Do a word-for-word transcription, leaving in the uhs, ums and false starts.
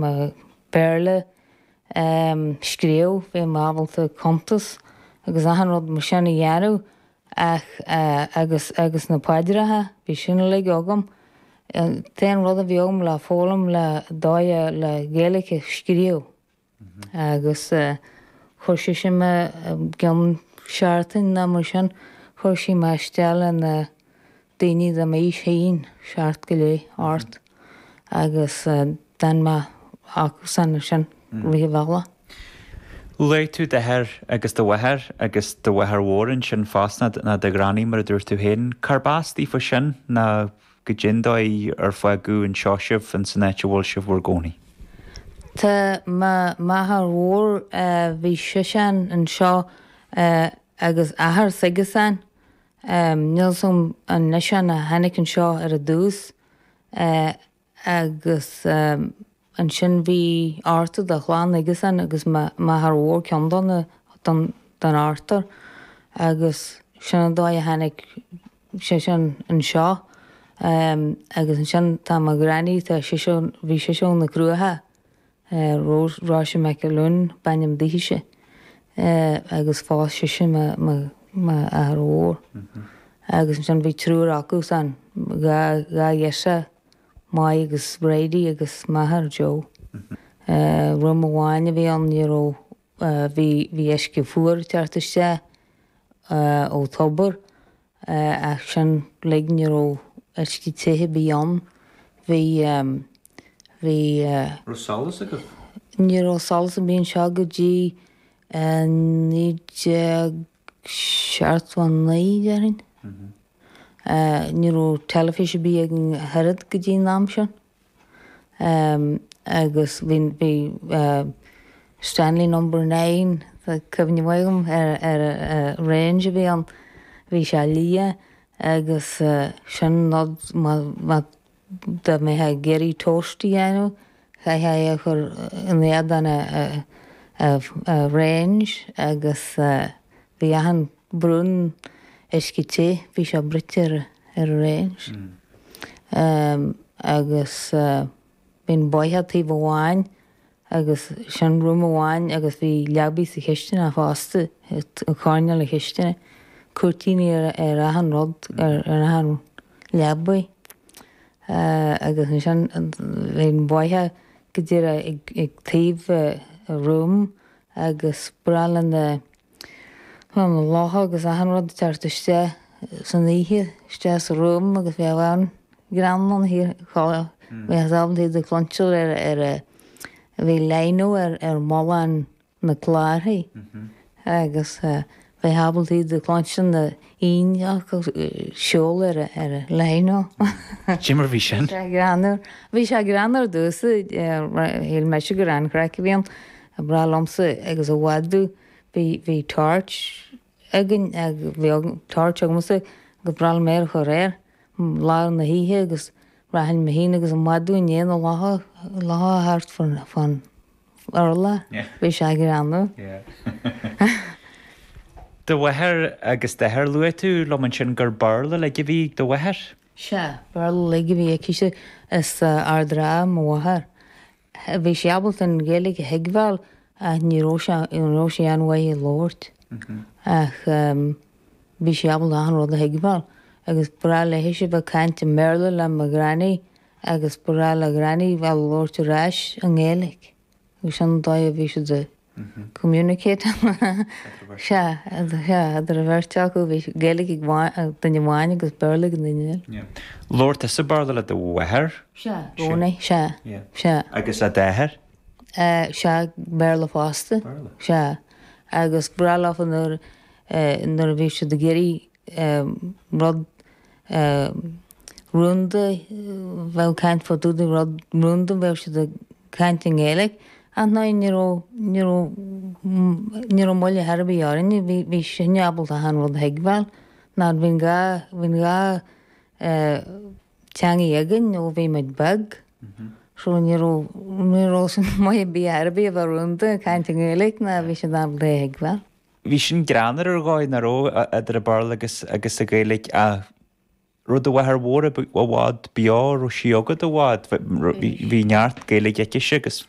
ma perle um, scríú bhí mábalta contas agus ahan rud mar sinna dhearú ach uh, agus, agus na paidirathe bhí sinna le agam. Téan rud a bhí agam le fólam le dáide le Gaeilge scríú. Mm-hmm. Agus uh, chuir sé sin me uh, gan seaartain na mar sin chuir sí me steala na daoine a mé sin seaart go lé ort agus uh, den ma ach san sin riomhheala. Léir tú de her agus do wehar agus do wehar hórin sin fásna na de graní mar a dúir tú héin. Carbástí fa sin na go gindáid ar foiú an seoisih an san éite bhil sih bhór gcónaí. Tá maithar hór bhí si sin an seo agus ahar siige san. Níl som an nisan a hanig an seo ar a dús agus an sin bhí áta de chláán aige san agus maithar hór ceandána den átar agus sin dá a hanig sé sin an seo agus an sin tá a granní tá bhí sé seo na cruúthe rá sé me go lún bainnim díise agus fá sé sin ar hór. Agus an sin bhí trúr acu san ga dhéise mai agus Brady agus maithar Joe. Rum amháine bhí an níró bhí eisce fuair teartaiste ó tobar ach sin le níró eisce tuthe bhí an bhí bhí Rosálas agat? Níró salas a bhíon seo go dtí níd seaarthain naí dearin. Níró telefíse bí ag an herad go dtí nám sin. Agus bhí Stanley number nine cyfni bhaigam ar range a bhí an bhí se lia agus sin nod da mé ha geirí tóstí anu cha ha chur in éad an a range agus bhí ahan brún eisci té bhí se britir ar a range. Agus bhín baithe bháin agus sin rúm amháin agus bhí leagbí sa chiistena a fásta a cháine le chiistena cuairtíine ar ahan rod ar ahan leabbaí. Agus sin bhín baithe go dtír ag taobh rúm agus bralan na látha agus ahan rud teartaiste san ihe ste sa rúm agus bhí bhhain granman hir cháil bhí dábhaí de clonseil ar ar bhí leanú ar ar málan na chlárthaí agus bhí habaltaí de clonseil na íneach seol ar ar leanú. Jimmer bhí sin? Bhí sé granar dúsa hí me se go ran creice bhíon a bra lomsa agus a bhhaidú bhí tart agin ag bhí tart agmasa go bral méir chu réir lá na híthe agus rahan me híine agus an madú néana látha látha hart fan arla bhí sé go ranú. Do bhathir agus de thir luú tú loman sin gur barla le go bhí do bhathir? Se barla le go bhí ciise is ardrá mhathir. Bhí seabalt an Gaeilge heagmháil a níró sé anhaid Lord ach bhí seabal an rud a heagmháil agus bra le héise bh cainte merla le a granní agus bra le granní bhil Lord ráis an Gaeilge. Bhí sin dá a bhí se de communicate se idir a bhirteach go bhí Gaeilge den bháin agus beirla an daine. Lord is sa barla le do bhathir? Se róna se se. Agus a déthir? Se beirla fásta se agus brala an nar bhí se de géirí rud rúnda bheith ceint fá dúda rud rúnda bheith se de ceint an Gaeilge a ná níró moille herbí árinne bhí sinne abal a an rud heagmháil ná bhín gá bhín gá teangaí agan ó bhí meid bag so níró níró san mai bí herbí a bh rúnda ceint an Gaeilge na bhí sin abal heagmháil. Bhí sin granar ar gáid na ró idir a barla agus agus a Gaeilge a rud a bhathir mhór a bhád beár ó siogad a bhád bhí neart Gaeilge eice agus